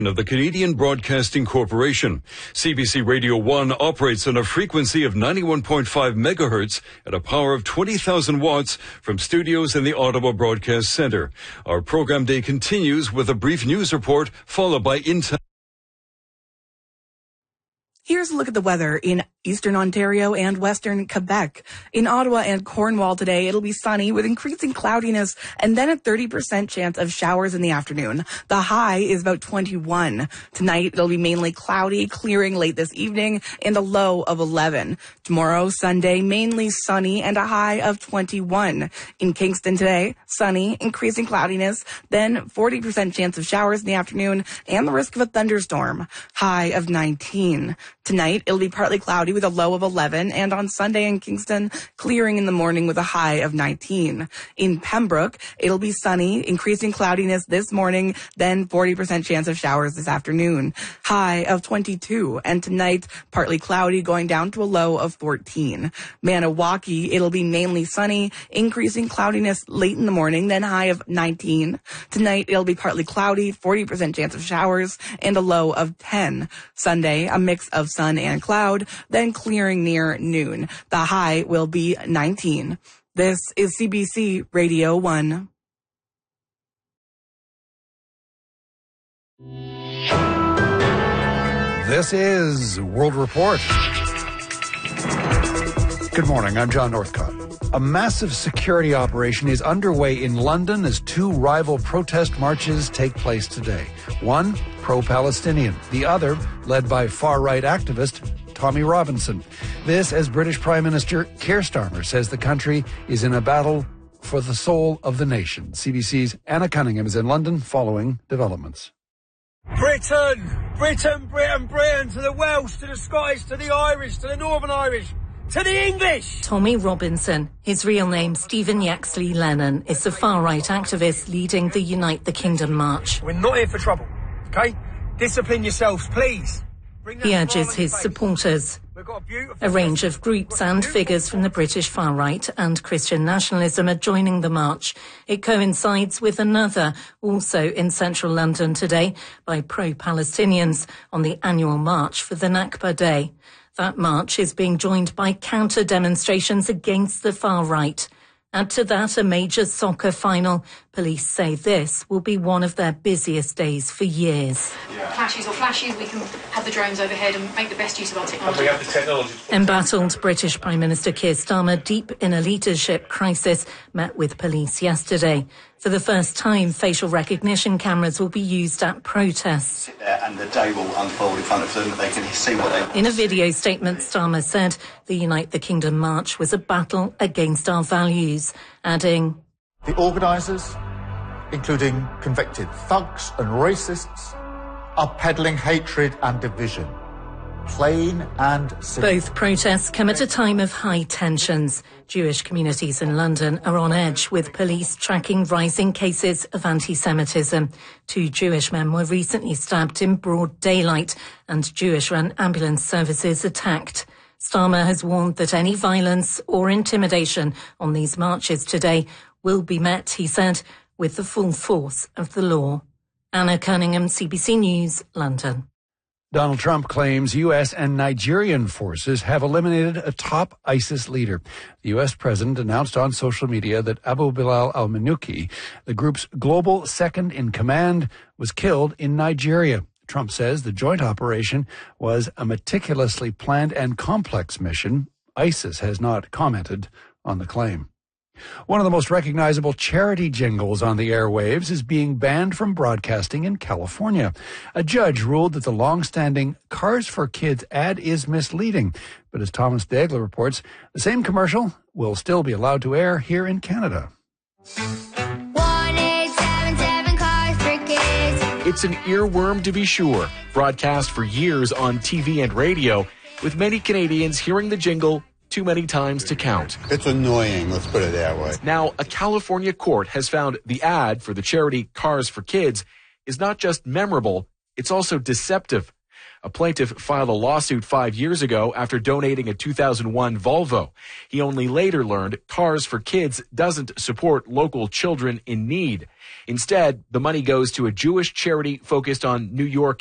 Of the Canadian Broadcasting Corporation. CBC Radio 1 operates on a frequency of 91.5 megahertz at a power of 20,000 watts from studios in the Ottawa Broadcast Centre. Our program day continues with a brief news report followed by Intel. Here's a look at the weather in eastern Ontario and western Quebec. In Ottawa and Cornwall today, it'll be sunny with increasing cloudiness and then a 30% chance of showers in the afternoon. The high is about 21. Tonight, it'll be mainly cloudy, clearing late this evening, and a low of 11. Tomorrow, Sunday, mainly sunny and a high of 21. In Kingston today, sunny, increasing cloudiness, then 40% chance of showers in the afternoon and the risk of a thunderstorm. High of 19. Tonight, it'll be partly cloudy with a low of 11, and on Sunday in Kingston, clearing in the morning with a high of 19. In Pembroke, it'll be sunny, increasing cloudiness this morning, then 40% chance of showers this afternoon. High of 22, and tonight, partly cloudy, going down to a low of 14. Maniwaki, it'll be mainly sunny, increasing cloudiness late in the morning, then high of 19. Tonight, it'll be partly cloudy, 40% chance of showers, and a low of 10. Sunday, a mix of sun and cloud, then clearing near noon. The high will be 19. This is CBC Radio 1. This is World Report. Good morning, I'm John Northcott. A massive security operation is underway in London as two rival protest marches take place today. One, pro-Palestinian. The other, led by far-right activist Tommy Robinson. This as British Prime Minister Keir Starmer says the country is in a battle for the soul of the nation. CBC's Anna Cunningham is in London following developments. Britain, Britain, Britain, Britain, to the Welsh, to the Scottish, to the Irish, to the Northern Irish, to the English! Tommy Robinson, his real name Stephen Yaxley Lennon, is the far-right activist leading the Unite the Kingdom march. We're not here for trouble, okay? Discipline yourselves, please. He urges his supporters. A range of groups and figures from the British far-right and Christian nationalism are joining the march. It coincides with another, also in central London today, by pro-Palestinians on the annual March for the Nakba Day. That march is being joined by counter-demonstrations against the far-right. Add to that a major soccer final. Police say this will be one of their busiest days for years. Clashes or flashes, we can have the drones overhead and make the best use of our technology. And we have the technology. Embattled British Prime Minister Keir Starmer, deep in a leadership crisis, met with police yesterday. For the first time, facial recognition cameras will be used at protests. Sit there and the day will unfold in front of them. They can see what they want. In a video statement, Starmer said the Unite the Kingdom march was a battle against our values, adding, "The organisers, including convicted thugs and racists, are peddling hatred and division. Plain and simple." Both protests come at a time of high tensions. Jewish communities in London are on edge, with police tracking rising cases of anti-Semitism. 2 Jewish men were recently stabbed in broad daylight and Jewish-run ambulance services attacked. Starmer has warned that any violence or intimidation on these marches today will be met, he said, with the full force of the law. Anna Cunningham, CBC News, London. Donald Trump claims U.S. and Nigerian forces have eliminated a top ISIS leader. The U.S. president announced on social media that Abu Bilal al-Minuki, the group's global second-in-command, was killed in Nigeria. Trump says the joint operation was a meticulously planned and complex mission. ISIS has not commented on the claim. One of the most recognizable charity jingles on the airwaves is being banned from broadcasting in California. A judge ruled that the long-standing Cars for Kids ad is misleading. But as Thomas Daigle reports, the same commercial will still be allowed to air here in Canada. 1877 Cars for Kids. It's an earworm to be sure, broadcast for years on TV and radio, with many Canadians hearing the jingle too many times to count. It's annoying, let's put it that way. Now, a California court has found the ad for the charity Cars for Kids is not just memorable, it's also deceptive. A plaintiff filed a lawsuit 5 years ago after donating a 2001 Volvo. He only later learned Cars for Kids doesn't support local children in need. Instead, the money goes to a Jewish charity focused on New York